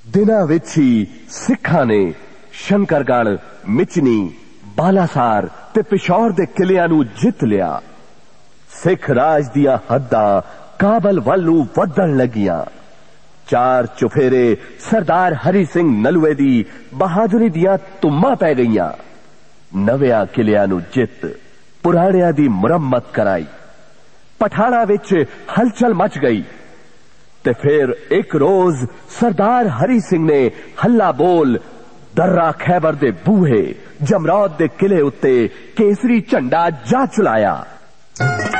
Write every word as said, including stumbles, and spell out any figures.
दिनां विच ही सिखां ने शंकरगढ़, मिचनी, बालासार ते पिशौर दे किलियां नूं जित लिया। सिख राज दियां हद्दां काबल वल नूं वधण लगियां। चार चुफेरे सरदार हरि सिंह नलुए दी बहादुरी दियां तुम्मां पै गईयां। नवियां किलियां नूं जित, पुराणियां दी मुरम्मत कराई। पठाणा विच हलचल मच गई ते फिर एक रोज सरदार हरि सिंह ने हल्ला बोल दर्रा खैबर दे बूहे जमरौद दे किले उत्ते केसरी झंडा जा चुलाया।